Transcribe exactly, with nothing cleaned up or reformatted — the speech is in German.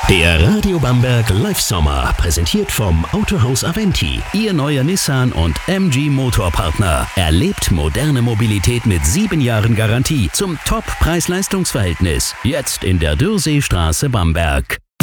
Der Radio Bamberg Live Sommer, präsentiert vom Autohaus Aventi. Ihr neuer Nissan und M G Motorpartner. Erlebt moderne Mobilität mit sieben Jahren Garantie zum Top-Preis-Leistungs-Verhältnis. Jetzt in der Dürrseestraße Bamberg.